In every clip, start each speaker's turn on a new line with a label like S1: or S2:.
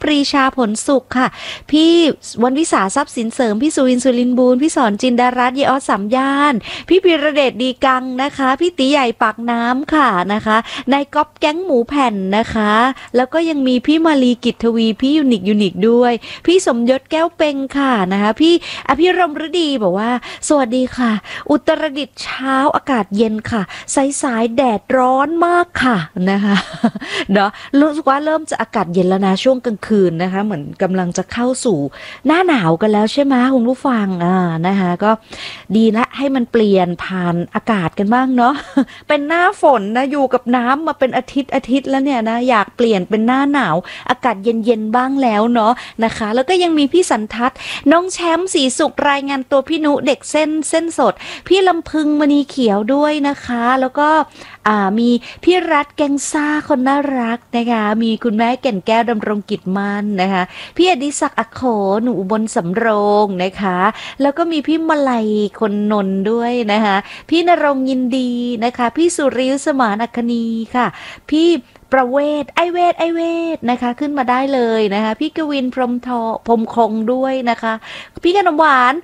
S1: ปรีชาผลสุขค่ะพี่วันวิสาทรัพย์สินเสริมพี่สุวินสุรินทร์บูรณ์พี่สอนจินดารัตน์เยออสสามย่านพี่พีระเดชดีกังนะคะพี่ตีใหญ่ปากน้ำค่ะนะคะนายก๊อฟแก๊งหมูแผ่นนะคะแล้วก็ยังมีพี่มาลีกิตทวีพี่ยูนิคด้วยพี่สมยศแก้วเป็งค่ะนะคะพี่อภิรมฤดีบอกว่าสวัสดีค่ะอุตรดิตถ์เช้าอากาศเย็นค่ะสายแดดร้อนมากค่ะนะคะเนาะรู้สึกว่าเริ่มจะอากาศเย็นแล้วนะช่วงกลางคืนนะคะเหมือนกำลังจะเข้าสู่หน้าหนาวกันแล้วใช่ไหมคุณผู้ฟังนะคะก็ดีละให้มันเปลี่ยนผ่านอากาศกันบ้างเนาะเป็นหน้าฝนนะอยู่กับน้ำมาเป็นอาทิตย์แล้วเนี่ยนะอยากเปลี่ยนเป็นหน้าหนาวอากาศเย็นบ้างแล้วเนาะนะคะแล้วก็ยังมีพี่สันทัศน์น้องแชมป์ศรีสุขรายงานตัวพี่นุเด็กเส้นสดพี่ลำพึงมณีเขียวด้วยนะคะแล้วก็มีพี่รัฐแกงซ่าคนน่ารักนะคะมีคุณแม่แก่นแก้วดำรงกิจมันนะคะพี่อดิศักดิ์อโขหนูอุบลสำโรงนะคะแล้วก็มีพี่มาลัยคนนนท์ด้วยนะคะพี่ณรงค์ยินดีนะคะพี่สุริยสมานอัคนีค่ะพี่ประเวศไอเวทนะคะขึ้นมาได้เลยนะคะพี่กวินพรหมคงด้วยนะคะพี่ขนมหวาน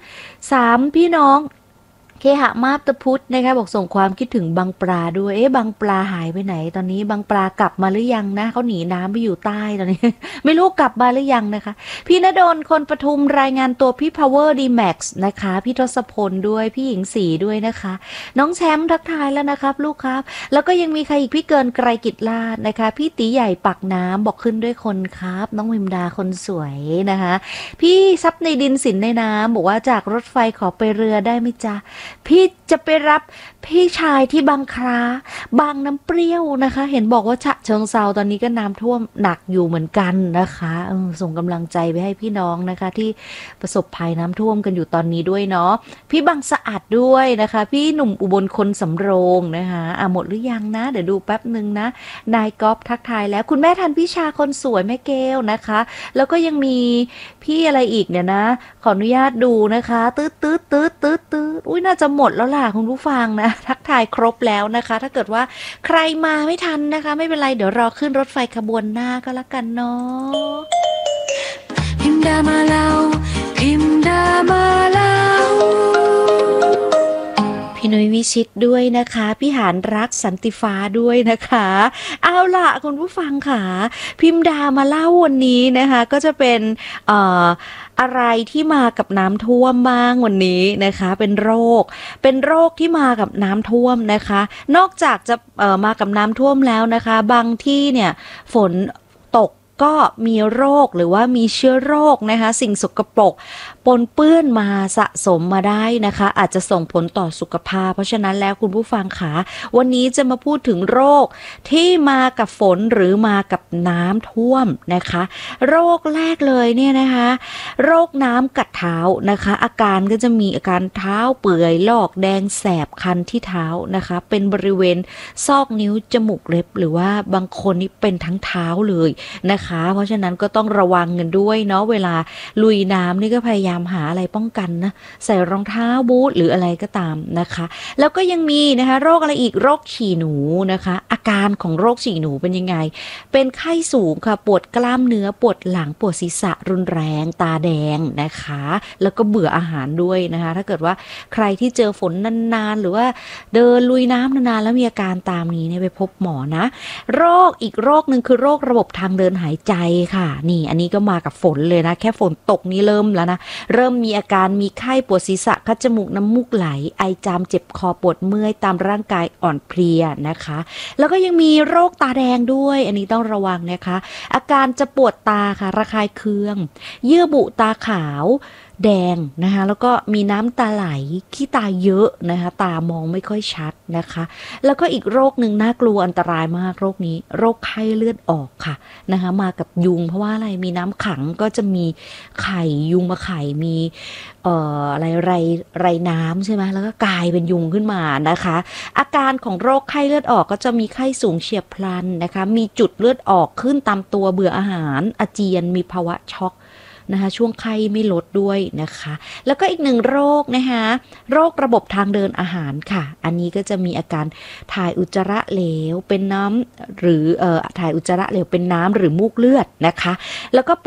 S1: 3พี่น้องเคหะมาบตะพุธนะคะบอกส่งความคิดถึงบางปลาด้วยบางปลาหายไปไหนตอนนี้บางปลากลับมาหรือยังนะเขาหนีน้ำไปอยู่ใต้ตอนนี้ ไม่รู้กลับมาหรือยังนะคะพี่ณดลคนปทุมรายงานตัวพี่ Power D Max นะคะพี่ทศพลด้วยพี่หญิงศรีด้วยนะคะน้องแชมป์ทักทายแล้วนะครับลูกครับแล้วก็ยังมีใครอีกพี่เกินไกรกิจลาดนะคะพี่ตีใหญ่ปักน้ำบอกขึ้นด้วยคนครับน้องวิมดาคนสวยนะคะพี่ซับในดินสินในน้ำบอกว่าจากรถไฟขอไปเรือได้ไหมจ๊ะพี่จะไปรับพี่ชายที่บางคล้าบางน้ำเปรี้ยวนะคะเห็นบอกว่าฉะเชิงเซาตอนนี้ก็น้ำท่วมหนักอยู่เหมือนกันนะคะส่งกำลังใจไปให้พี่น้องนะคะที่ประสบภัยน้ำท่วมกันอยู่ตอนนี้ด้วยเนาะพี่บางสะอาดด้วยนะคะพี่หนุ่มอุบลคนสำโรงนะคะหมดหรือยังนะเดี๋ยวดูแป๊บหนึ่งนะนายก๊อฟทักทายแล้วคุณแม่ทันพิชาคนสวยแม่เกลนะคะแล้วก็ยังมีพี่อะไรอีกเนี่ยนะขออนุญาตดูนะคะตืดอุ้ยน่าจะหมดแล้วล่ะคุณผู้ฟังนะทักทายครบแล้วนะคะถ้าเกิดว่าใครมาไม่ทันนะคะไม่เป็นไรเดี๋ยวรอขึ้นรถไฟขบวนหน้าก็แล้วกันเนาะพิมดามาเล่าพิมดามาเล่าพี่นุ้ยวิชิตด้วยนะคะพี่หานรักสันติฟ้าด้วยนะคะเอาล่ะคุณผู้ฟังค่ะพิมดามาเล่าวันนี้นะคะก็จะเป็นอะไรที่มากับน้ำท่วมบ้างวันนี้นะคะเป็นโรคที่มากับน้ำท่วมนะคะนอกจากจะมากับน้ำท่วมแล้วนะคะบางที่เนี่ยฝนตกก็มีโรคหรือว่ามีเชื้อโรคนะคะสิ่งสกปรกปนเปื้อนมาสะสมมาได้นะคะอาจจะส่งผลต่อสุขภาพเพราะฉะนั้นแล้วคุณผู้ฟังคะวันนี้จะมาพูดถึงโรคที่มากับฝนหรือมากับน้ำท่วมนะคะโรคแรกเลยเนี่ยนะคะโรคน้ำกัดเท้านะคะอาการก็จะมีอาการเท้าเปื่อยลอกแดงแสบคันที่เท้านะคะเป็นบริเวณซอกนิ้วจมูกเล็บหรือว่าบางคนนี่เป็นทั้งเท้าเลยนะคะเพราะฉะนั้นก็ต้องระวังกันด้วยเนาะเวลาลุยน้ำนี่ก็พยายามหาอะไรป้องกันนะใส่รองเท้าบูทหรืออะไรก็ตามนะคะแล้วก็ยังมีนะคะโรคอะไรอีกโรคฉี่หนูนะคะอาการของโรคฉี่หนูเป็นยังไงเป็นไข้สูงค่ะปวดกล้ามเนื้อปวดหลังปวดศีรษะรุนแรงตาแดงนะคะแล้วก็เบื่ออาหารด้วยนะคะถ้าเกิดว่าใครที่เจอฝนนานๆหรือว่าเดินลุยน้ำนานๆแล้วมีอาการตามนี้เนี่ยไปพบหมอนะอีกโรคนึงคือโรคระบบทางเดินหายใจค่ะนี่อันนี้ก็มากับฝนเลยนะแค่ฝนตกนี่เริ่มแล้วนะเริ่มมีอาการมีไข้ปวดศีรษะคัดจมูกน้ำมูกไหลไอจามเจ็บคอปวดเมื่อยตามร่างกายอ่อนเพลียนะคะแล้วก็ยังมีโรคตาแดงด้วยอันนี้ต้องระวังนะคะอาการจะปวดตาค่ะระคายเคืองเยื่อบุตาขาวแดงนะคะแล้วก็มีน้ำตาไหลขี้ตาเยอะนะคะตามองไม่ค่อยชัดนะคะแล้วก็อีกโรคหนึ่งน่ากลัวอันตรายมากโรคนี้โรคไข้เลือดออกค่ะนะคะมากับยุงเพราะว่าอะไรมีน้ำขังก็จะมีไข่ยุงมาไข่มีอะไรไรน้ำใช่ไหมแล้วก็กลายเป็นยุงขึ้นมานะคะอาการของโรคไข้เลือดออกก็จะมีไข้สูงเฉียบพลันนะคะมีจุดเลือดออกขึ้นตามตัวเบื่ออาหารอาเจียนมีภาวะช็อกนะคะช่วงไข้ไม่ลดด้วยนะคะแล้วก็อีกหนึ่งโรคนะคะโรคระบบทางเดินอาหารค่ะอันนี้ก็จะมีอาการถ่ายอุจจาระเหลวเป็นน้ำหรือถ่ายอุจจาระเหลวเป็นน้ำหรือมูกเลือดนะคะแล้วก็